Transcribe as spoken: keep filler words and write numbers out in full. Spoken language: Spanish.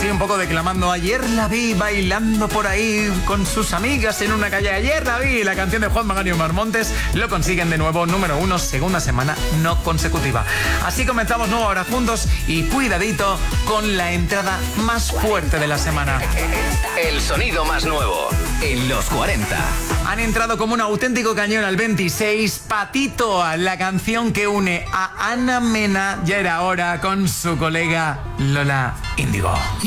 estoy un poco declamando. Ayer la vi bailando por ahí con sus amigas en una calle. Ayer la vi. La canción de Juan Magán y Omar Montes lo consiguen de nuevo, número uno, segunda semana no consecutiva. Así comenzamos nueva hora juntos y cuidadito con la entrada más fuerte de la semana. El sonido más nuevo en los cuarenta. Han entrado como un auténtico cañón al veintiséis. Patito, la canción que une a Ana Mena, ya era hora, con su colega Lola Índigo.